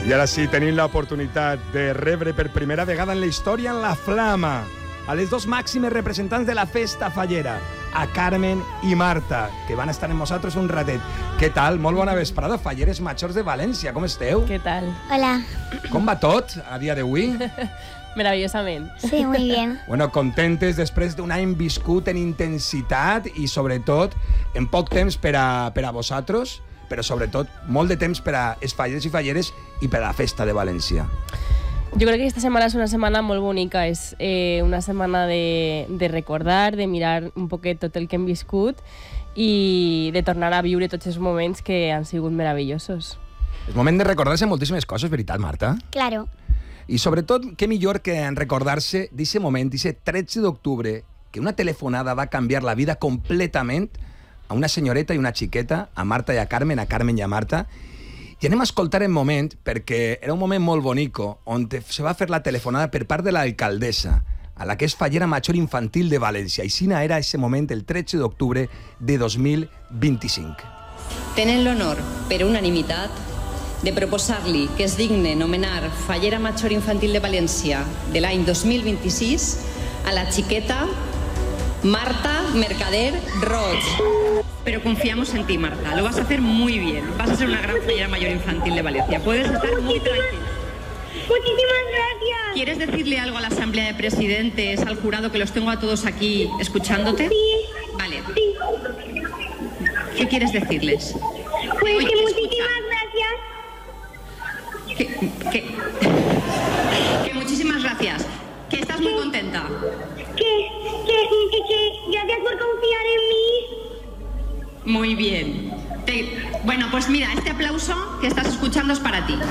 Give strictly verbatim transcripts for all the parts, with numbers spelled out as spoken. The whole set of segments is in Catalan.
I ara sí, tenim l'oportunitat de rebre per primera vegada en la història en la Flama a les dos màximes representants de la festa fallera, a Carmen i Marta, que van estar amb nosaltres un ratet. Què tal? Molt bona vesprada, falleres majors de València. Com esteu? ¿Qué tal? Hola. Com va tot a dia d'avui? Maravillosamente. Sí, muy bien. Bueno, contentes després d'un any viscut en intensitat i, sobretot, en poc temps per a, per a vosaltres, però, sobretot, molt de temps per a els falleres i falleres i per a la festa de València. Yo creo que esta semana es una semana muy bonica, es eh, una semana de, de recordar, de mirar un poquet tot el que hem viscut i de tornar a viure tots els moments que han sigut meravellosos. És moment de recordar-se moltíssimes coses, veritat, Marta? Claro. I sobretot, què millor que en recordar-se d'aquest moment, d'aquest tretze d'octubre, que una telefonada va canviar la vida completament a una senyoreta i una xiqueta, a Marta i a Carmen, a Carmen i a Marta. I anem a escoltar el moment, perquè era un moment molt bonico, on se va fer la telefonada per part de l'alcaldessa, a la que és fallera major infantil de València. I sina era ese moment, el tretze d'octubre de dos mil vint-i-cinc. Tenen l'honor, per unanimitat, de proposar-li que es digne nomenar fallera major infantil de València de l'any dos mil vint-i-sis a la xiqueta Marta Mercader Roig. Pero confiamos en ti, Marta. Lo vas a hacer muy bien. Vas a ser una gran fallera mayor infantil de Valencia. Puedes estar muy tranquila. Muchísimas gracias. ¿Quieres decirle algo a la Asamblea de Presidentes, al jurado, que los tengo a todos aquí escuchándote? Sí. Vale. Sí. ¿Qué quieres decirles? Pues Oye, que escucha. muchísimas gracias. Que, que, que muchísimas gracias. Que estás muy contenta. Que, que, que, que gracias por confiar en mí. Muy bien. Te- bueno, pues mira, este aplauso que estás escuchando es para ti.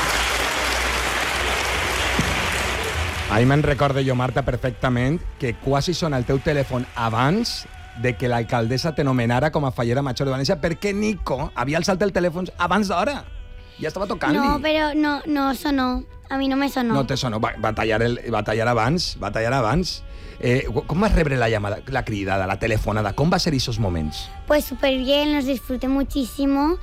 Ahir me'n recordo jo, Marta, perfectament, que quasi sona el teu telèfon abans de que l'alcaldessa t'anomenara com a fallera major de València, perquè Nico havia alçat el telèfon abans d'hora. Ja estava tocant-li. No, pero no, no sonó. A mí no me sonó. No te sonó, va, va, tallar el, va tallar abans, va tallar abans. Eh, com vas rebre la llamada, la cridada, la telefonada? Com va ser esos moments? Pues súper bien, los disfruté muchísimo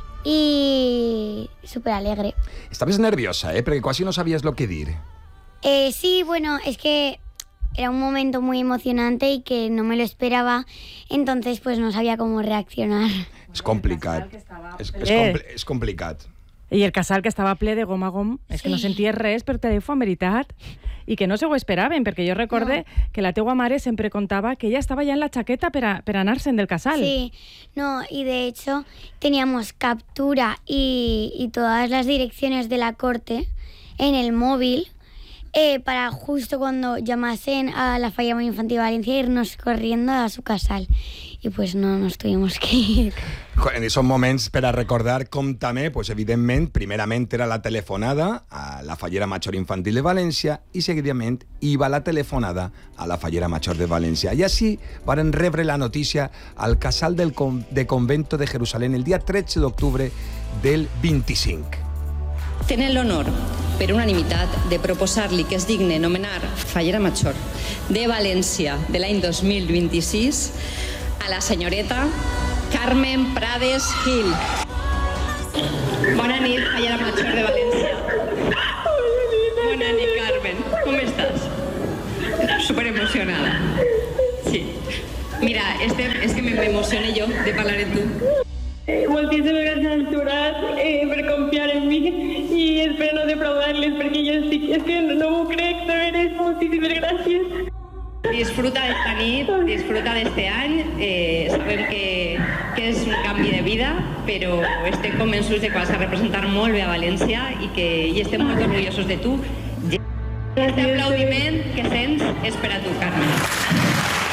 y súper alegre. Estaves nerviosa, eh? Perquè quasi no sabies lo que dir. Eh, sí, bueno, es que era un momento muy emocionante y que no me lo esperaba, entonces pues no sabía cómo reaccionar. És complicat. És, és, Eh. compli és complicat. I el casal, que estava ple de gom a gom, és que no Sí. senties res per telèfon, veritat, i que no se ho esperaven, perquè jo recorde No. que la teua mare sempre contava que ella estava ja en la xaqueta per, a, per anar-se'n del casal. Sí, no, y de hecho teníamos captura y, y todas las direcciones de la corte en el móvil eh, para justo cuando llamasen a la falla muy infantil de Valencia irnos corriendo a su casal. Y pues no nos tuvimos que ir. En aquests moments, per a recordar com també, pues, evidentment, primerament era la telefonada a la fallera major infantil de València i seguidament hi va la telefonada a la fallera major de València. I així varen rebre la notícia al casal del con de Convento de Jerusalén el dia tretze d'octubre del vint-i-cinc. Tenen l'honor, per unanimitat, de proposar-li que es digne nomenar fallera major de València de l'any dos mil vint-i-sis a la senyoreta Carmen Prades Gil. Bona nit, fallera major de València. Bona nit, Carmen. Com estàs? Súper emocionada. Sí. Mira, este, es que me, me emocioné yo de hablar en tú. Eh, moltíssimes gràcies al jurat eh, per confiar en mi i espero no defraudar-les perquè jo estic... És que no, no m'ho crec, de veres, moltíssimes gràcies. Disfruta d'esta nit, disfruta d'este any. Eh, sabem que, que és un canvi de vida, però estem convençuts de que vas a representar molt bé a València i que i estem molt orgullosos de tu. Este aplaudiment que sents és per a tu, Carmen.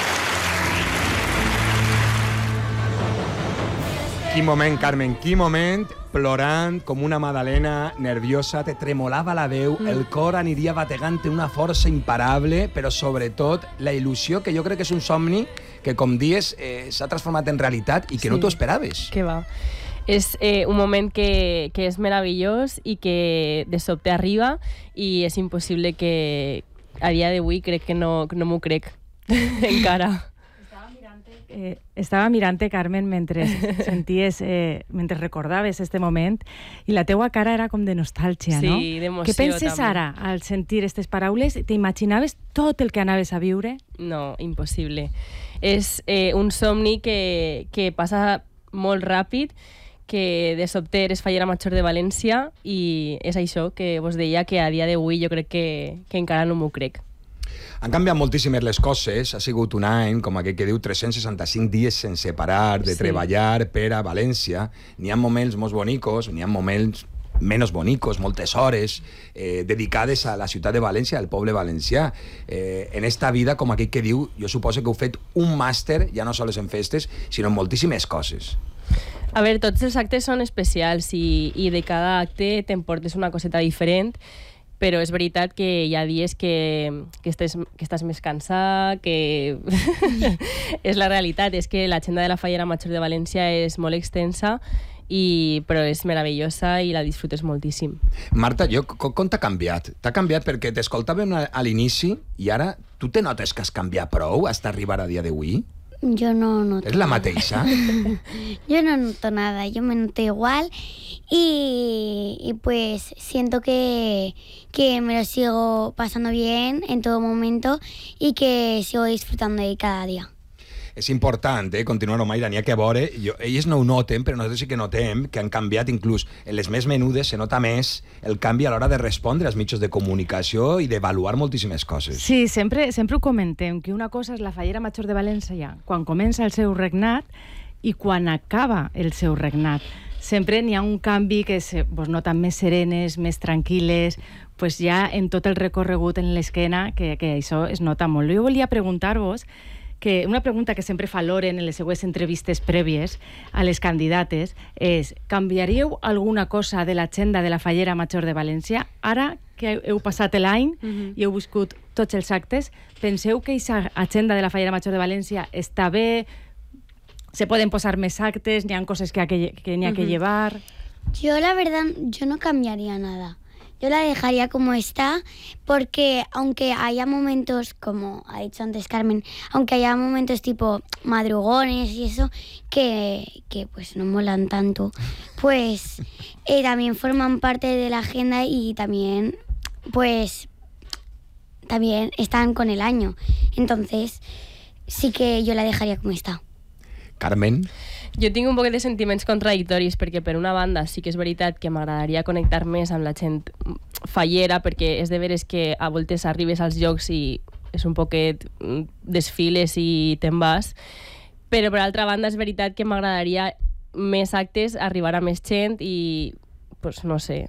Quin moment, Carmen, quin moment, plorant com una magdalena, nerviosa, te tremolava la veu, mm. el cor aniria bategant una força imparable, però sobretot la il·lusió, que jo crec que és un somni que, com dies, eh, s'ha transformat en realitat i que sí. no t'ho esperaves. Que va. És eh, un moment que, que és meravellós i que de sobte arriba i és impossible que a dia d'avui crec que no, que no m'ho crec encara. eh, estava mirant-te, Carmen, mentre senties, eh, mentre recordaves este moment, i la teua cara era com de nostàlgia, sí, no? Sí, d'emoció, Què penses també. ara al sentir aquestes paraules? T'imaginaves tot el que anaves a viure? No, impossible. És eh, un somni que, que passa molt ràpid, que de sobte eres fallera major de València, i és això que vos deia, que a dia d'avui jo crec que, que encara no m'ho crec. Han canviat moltíssimes les coses, ha sigut un any, com aquell que diu, tres-cents seixanta-cinc dies sense parar de Sí. treballar per a València. N'hi ha moments molt bonicos, n'hi ha moments menys bonicos, moltes hores eh, dedicades a la ciutat de València, al poble valencià. Eh, en esta vida, com aquell que diu, jo suposo que heu fet un màster, ja no sols en festes, sinó en moltíssimes coses. A veure, tots els actes són especials i, i de cada acte t'emportes una coseta diferent, però és veritat que hi ha dies que, que, estés, que estàs més cansat, que és la realitat, és que l'agenda de la Fallera Major de València és molt extensa, i, però és meravellosa i la disfrutes moltíssim. Marta, jo, com t'ha canviat? T'ha canviat perquè t'escoltàvem a l'inici i ara tu te notes que has canviat prou fins a arribar a dia d'avui? Yo no noto. ¿Es la mateixa? Yo no noto nada, yo me noto igual y, y pues siento que, que me lo sigo pasando bien en todo momento y que sigo disfrutando de cada día. És important, eh, continuar-ho, Mayra, n'hi ha que veure. Jo, elles no ho noten, però nosaltres sí que notem que han canviat, inclús en les més menudes se nota més el canvi a l'hora de respondre als mitjans de comunicació i d'avaluar moltíssimes coses. Sí, sempre, sempre ho comentem, que una cosa és la Fallera Major de València quan comença el seu regnat i quan acaba el seu regnat. Sempre n'hi ha un canvi que se vos noten més serenes, més tranquil·les, pues ja en tot el recorregut en l'esquena, que, que això es nota molt. Jo volia preguntar-vos que una pregunta que sempre fa Loren en les seues entrevistes prèvies a les candidates és: canviaríeu alguna cosa de l'agenda de la Fallera Major de València? Ara que heu passat l'any uh-huh. i heu viscut tots els actes, penseu que aquesta agenda de la Fallera Major de València està bé? Se poden posar més actes? N'hi ha coses que, que, que n'hi ha uh-huh. que llevar? Yo la verdad, yo no cambiaría nada. Yo la dejaría como está, porque aunque haya momentos, como ha dicho antes Carmen, aunque haya momentos tipo madrugones y eso, que, que pues no molan tanto, pues eh, también forman parte de la agenda y también, pues, también están con el año. Entonces, sí que yo la dejaría como está. Carmen? Jo tinc un poc de sentiments contradictoris, perquè per una banda sí que és veritat que m'agradaria connectar més amb la gent fallera, perquè és de veres que a voltes arribes als llocs i és un poquet desfiles i te'n vas, però per altra banda és veritat que m'agradaria més actes, arribar a més gent i, pues, no sé,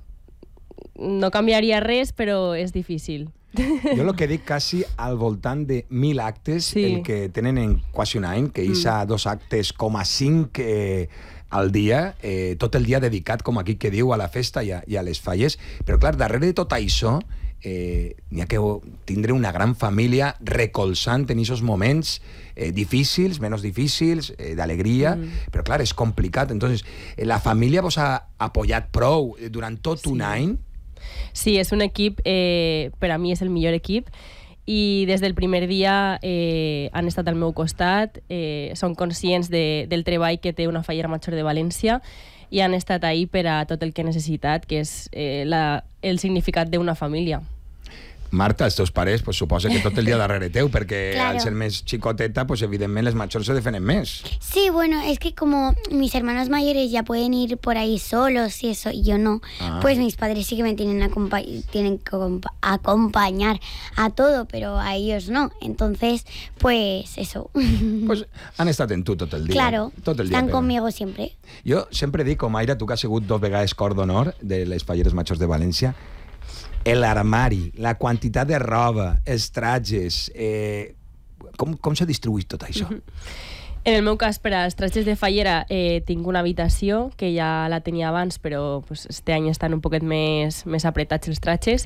no canviaria res, però és difícil. Jo el que dic quasi al voltant de mil actes, sí. el que tenen en quasi un any, que hi ha mm. dos actes com a cinc eh, al dia, eh, tot el dia dedicat, com aquí que diu, a la festa i a, i a les falles. Però clar, darrere de tot això eh, n'hi ha que tindre una gran família recolzant en aquests moments eh, difícils, menys difícils, eh, d'alegria, mm. però clar, és complicat. Entonces, eh, la família vos ha apoyat prou durant tot sí. un any. Sí, és un equip, eh, per a mi és el millor equip, i des del primer dia eh, han estat al meu costat, eh, són conscients de, del treball que té una Fallera Major de València i han estat ahí per a tot el que he necessitat, que és eh, la, el significat d'una família. Marta, els teus pares, pues, suposa que tot el dia darrere teu, perquè claro. al ser més xicoteta, pues, evidentment les majors se defenen més. Sí, bueno, es que como mis hermanos mayores ya pueden ir por ahí solos y eso, y yo no, ah. pues mis padres sí que me tienen, acompa tienen que acompañar a todo, pero a ellos no. Entonces, pues eso. Pues han estat en tu tot el dia. Claro, tot el dia, están però. conmigo siempre. Jo sempre dic, com Mayra, tu que has sigut dos vegades cor d'honor de les Falleres Majors de València, l'armari, la quantitat de roba, els trajes, eh, com, com s'ha distribuït tot això? En el meu cas, per als trajes de fallera, eh, tinc una habitació que ja la tenia abans, però pues, este any estan un poquet més, més apretats els trajes.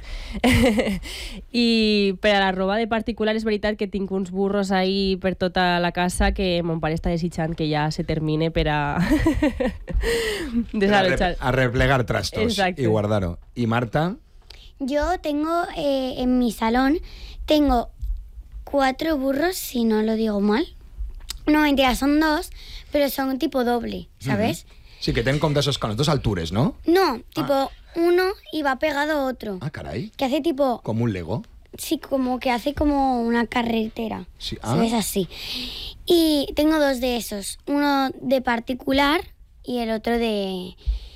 I per a la roba de particular és veritat que tinc uns burros ahí per tota la casa que mon pare està desitjant que ja se termine per a... desalojar. A replegar trastos. Exacte. I guardar-ho. I Marta? Yo tengo eh, en mi salón, tengo cuatro burros, si no lo digo mal. No, mentira, son dos, pero son tipo doble, ¿sabes? Uh-huh. Sí, que ten com d'esos con las dos alturas, ¿no? No, tipo ah. uno y va pegado a otro. Ah, caray. Que hace tipo... Como un Lego. Sí, como que hace como una carretera. Sí. Ah. ¿Sabes? Así. Y tengo dos de esos. Uno de particular y el otro de,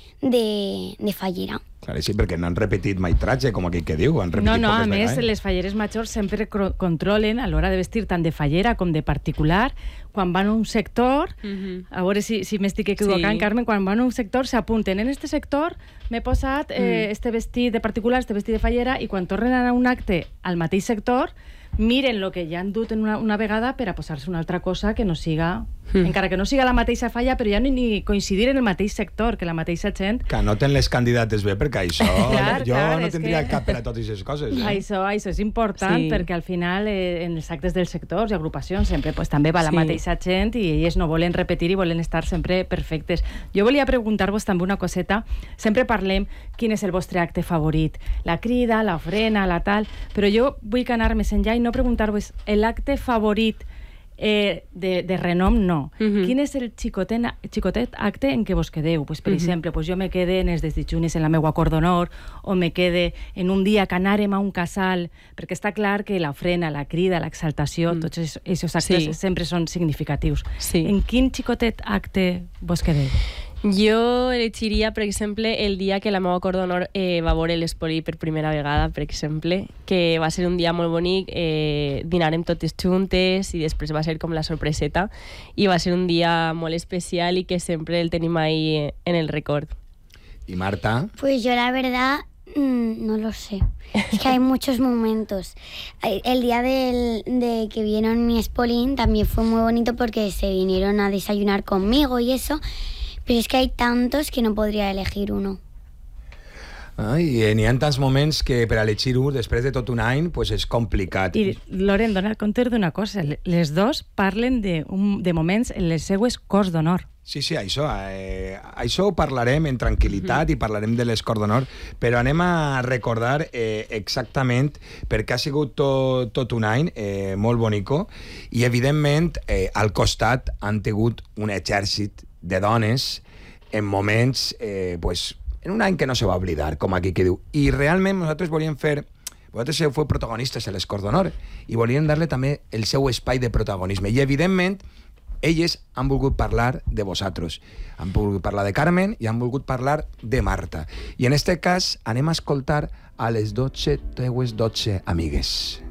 de, de fallera. Clar, sí, perquè no han repetit mai tratge, com aquell que diu, han repetit No, no, a poques més, vegades. les falleres majors sempre controlen a l'hora de vestir tant de fallera com de particular. Quan van a un sector, uh-huh. a veure si, si m'estic equivocant, sí. Carmen, quan van a un sector s'apunten. En este sector m'he posat eh, mm. este vestit de particular, este vestit de fallera, i quan tornen a un acte al mateix sector, miren el que ja han dut en una, una vegada per a posar-se una altra cosa que no siga... Mm. Encara que no siga la mateixa falla, però ja no ni coincidir en el mateix sector, que la mateixa gent... Que anoten les candidates bé, perquè això... clar, jo clar, no tindria que... cap per a totes aquestes coses. Eh? Això, això és important, sí. perquè al final eh, en els actes dels sectors i agrupacions sempre pues, també va la sí. mateixa gent i elles no volen repetir i volen estar sempre perfectes. Jo volia preguntar-vos també una coseta. Sempre parlem quin és el vostre acte favorit. La crida, la ofrena, la tal... Però jo vull anar més enllà i no preguntar-vos l'acte favorit Eh, de, de renom, no. Uh-huh. Quin és el xicotet, xicotet acte en què vos quedeu? Pues, per uh-huh. exemple, pues jo me quede en els desdijunis en la meua cor d'honor, o me quede en un dia que anàrem a un casal, perquè està clar que l'ofrena, la crida, l'exaltació, uh-huh. tots aquests actes sí. sempre són significatius. Sí. En quin xicotet acte vos quedeu? Jo elegiria, per exemple, el dia que la meva cor d'honor eh, va veure l'espoli per primera vegada, per exemple, que va ser un dia molt bonic, eh, dinarem totes juntes i després va ser com la sorpreseta i va ser un dia molt especial i que sempre el tenim ahí en el record. ¿Y Marta? Pues yo la verdad mmm, no lo sé. Es que hay muchos momentos. El día del, de que vieron mi espolín también fue muy bonito porque se vinieron a desayunar conmigo y eso. Però és que hi ha tantos que no podria elegir uno. Ai, n'hi ha tants moments que per elegir un després de tot un any pues és complicat. I, Loren, dona compte d'una cosa. Les dos parlen de, un, de moments en les seues cors d'honor. Sí, sí, això, eh, això ho parlarem en tranquil·litat mm-hmm. i parlarem de les cors d'honor, però anem a recordar eh, exactament perquè ha sigut tot, tot un any eh, molt bonico i evidentment eh, al costat han tingut un exèrcit de dones en moments, eh, pues, en un any que no se va oblidar, com aquí que diu. I realment nosaltres volíem fer, vosaltres feu protagonistes a les cors d'honor i volíem dar-li també el seu espai de protagonisme. I evidentment elles han volgut parlar de vosaltres. Han volgut parlar de Carmen i han volgut parlar de Marta. I en este cas anem a escoltar a les dotze teues dotze amigues.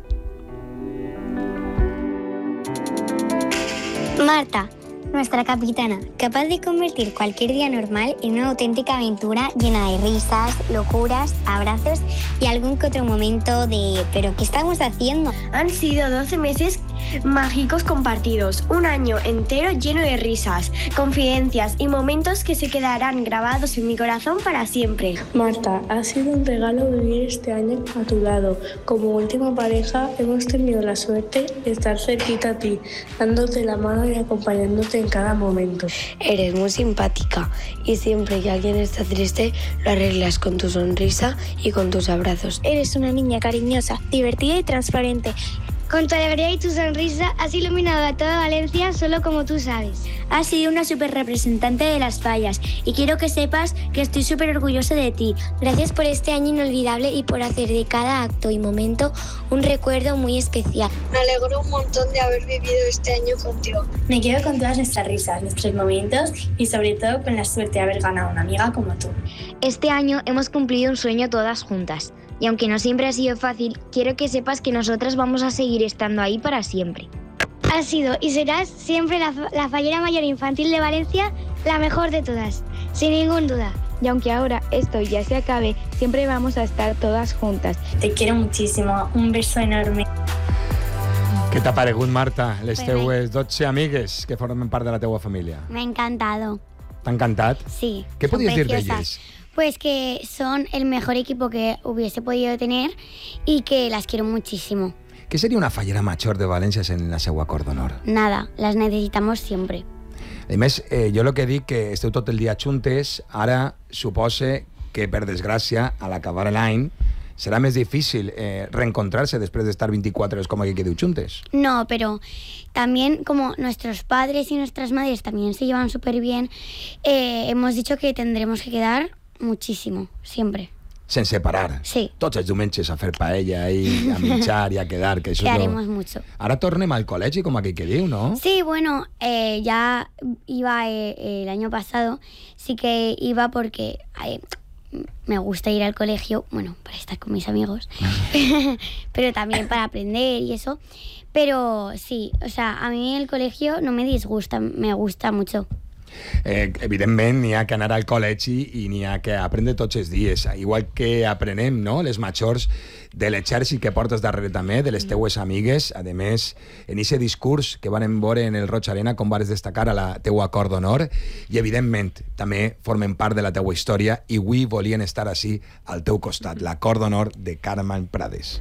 Marta, nuestra capitana, capaz de convertir cualquier día normal en una auténtica aventura llena de risas, locuras, abrazos y algún que otro momento de ¿pero qué estamos haciendo? Han sido doce meses mágicos compartidos, un año entero lleno de risas, confidencias y momentos que se quedarán grabados en mi corazón para siempre. Marta, ha sido un regalo vivir este año a tu lado. Como última pareja hemos tenido la suerte de estar cerquita a ti, dándote la mano y acompañándote en cada momento. Eres muy simpática y siempre que alguien está triste lo arreglas con tu sonrisa y con tus abrazos. Eres una niña cariñosa, divertida y transparente. Con tu alegría y tu sonrisa has iluminado a toda Valencia solo como tú sabes. Has sido una súper representante de las fallas y quiero que sepas que estoy súper orgullosa de ti. Gracias por este año inolvidable y por hacer de cada acto y momento un recuerdo muy especial. Me alegro un montón de haber vivido este año contigo. Me quedo con todas nuestras risas, nuestros momentos y sobre todo con la suerte de haber ganado una amiga como tú. Este año hemos cumplido un sueño todas juntas. Y aunque no siempre ha sido fácil, quiero que sepas que nosotras vamos a seguir estando ahí para siempre. Has sido y serás siempre la, la fallera mayor infantil de Valencia, la mejor de todas, sin ninguna duda. Y aunque ahora esto ya se acabe, siempre vamos a estar todas juntas. Te quiero muchísimo, un beso enorme. Què t'ha paregut, Marta, les teues dotze amigues que formen part de la teua família? Me ha encantado. ¿T'ha encantat? Sí. ¿Qué podías decir de ellas? Pues que son el mejor equipo que hubiese podido tener y que las quiero muchísimo. ¿Qué sería una fallera mayor de Valencia en la seua cor d'honor? Nada, las necesitamos siempre. A més, eh, jo el que dic que esteu tot el dia juntes, ara supose que, per desgràcia, a l'acabar l'any, serà més difícil eh, reencontrarse després d'estar veinticuatro horas como aquí que diu juntes. No, pero también como nuestros padres y nuestras madres también se llevan súper bien, eh, hemos dicho que tendremos que quedar muchísimo, siempre. Sense parar. Sí. Tots els diumenges a fer paella i a menjar i a quedar. Que eso Quedaremos es lo... mucho. Ara tornem al col·legi, com aquí que diu, ¿no? Sí, bueno, eh, ya iba eh, el año pasado, sí que iba porque eh, me gusta ir al colegio, bueno, para estar con mis amigos, pero también para aprender y eso. Pero sí, o sea, a mí el colegio no me disgusta, me gusta mucho. Eh, evidentment n'hi ha que anar al col·legi i n'hi ha que aprendre tots els dies, igual que aprenem, no?, les majors de l'exèrcit que portes darrere també, de les teues amigues. A més, en aquest discurs que van veure en el Roig Arena, com vas destacar a la teua cor d'honor, i evidentment també formen part de la teua història i avui volien estar així al teu costat, la cor d'honor de Carmen Prades.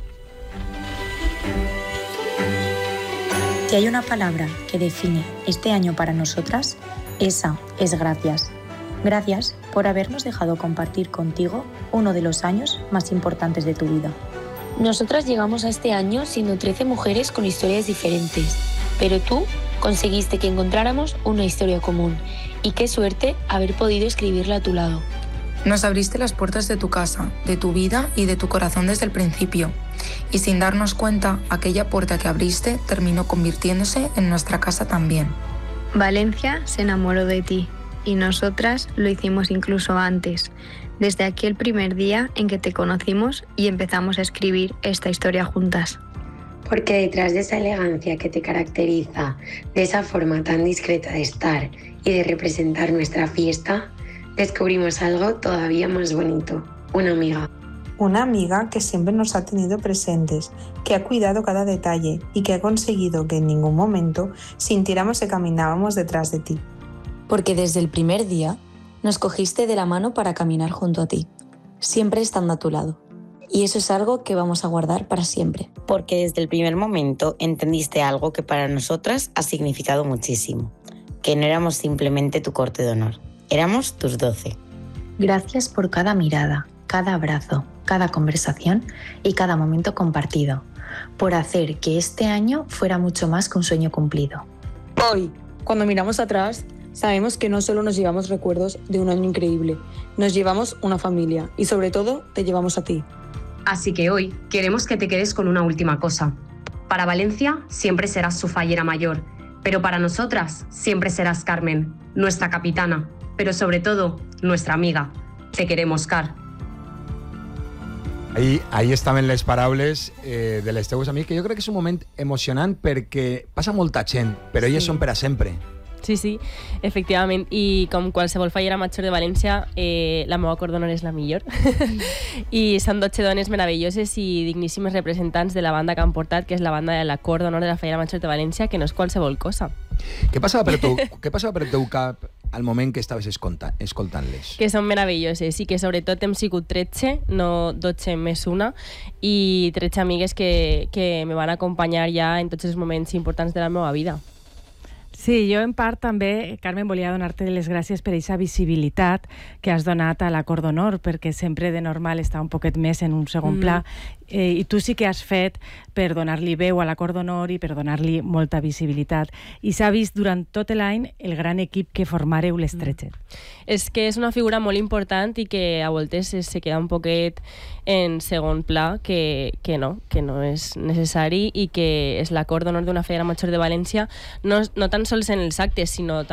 Si hay una palabra que define este año para nosotras, esa es gracias. Gracias por habernos dejado compartir contigo uno de los años más importantes de tu vida. Nosotras llegamos a este año siendo trece mujeres con historias diferentes, pero tú conseguiste que encontráramos una historia común. Y qué suerte haber podido escribirla a tu lado. Nos abriste las puertas de tu casa, de tu vida y de tu corazón desde el principio. Y sin darnos cuenta, aquella puerta que abriste terminó convirtiéndose en nuestra casa también. Valencia se enamoró de ti y nosotras lo hicimos incluso antes, desde aquel primer día en que te conocimos y empezamos a escribir esta historia juntas. Porque detrás de esa elegancia que te caracteriza, de esa forma tan discreta de estar y de representar nuestra fiesta, descubrimos algo todavía más bonito, una amiga. Una amiga que siempre nos ha tenido presentes, que ha cuidado cada detalle y que ha conseguido que en ningún momento sintiéramos que caminábamos detrás de ti. Porque desde el primer día nos cogiste de la mano para caminar junto a ti, siempre estando a tu lado. Y eso es algo que vamos a guardar para siempre. Porque desde el primer momento entendiste algo que para nosotras ha significado muchísimo, que no éramos simplemente tu corte de honor, éramos tus doce. Gracias por cada mirada, cada abrazo, cada conversación y cada momento compartido, por hacer que este año fuera mucho más que un sueño cumplido. Hoy, cuando miramos atrás, sabemos que no solo nos llevamos recuerdos de un año increíble, nos llevamos una familia y sobre todo te llevamos a ti. Así que hoy queremos que te quedes con una última cosa. Para Valencia siempre serás su fallera mayor, pero para nosotras siempre serás Carmen, nuestra capitana, pero sobre todo nuestra amiga. Te queremos, Car. Ahí, ahí estaven les paraules eh, de les teues amics, que jo crec que és un moment emocionant perquè passa molta gent, però elles Sí. són per a sempre. Sí, sí, efectivament. I com qualsevol fallera major de València, eh, la meva cor d'honor és la millor. I són dotze dones meravelloses i digníssimes representants de la banda que han portat, que és la banda de la cor d'honor de la fallera major de València, que no és qualsevol cosa. Què passava per teu, què passava per teu cap al moment que estaves escolta, escoltant-les? Que són meravelloses i que sobretot hem sigut tretze, no dotze més una, i tretze amigues que, que me van acompanyar ja en tots els moments importants de la meva vida. Sí, jo en part també, Carmen, volia donar-te les gràcies per aquesta visibilitat que has donat a la cor d'honor, perquè sempre de normal està un poquet més en un segon Mm. pla, eh, i tu sí que has fet per donar-li veu a la cor d'honor i per donar-li molta visibilitat. I s'ha vist durant tot l'any el gran equip que formareu les tretze. És que és una figura molt important i que a voltes se, se queda un poquet en segon pla, que, que no, que no és necessari i que és la cor d'honor d'una fallera major de València, no, no tan sols en els actes, sinó també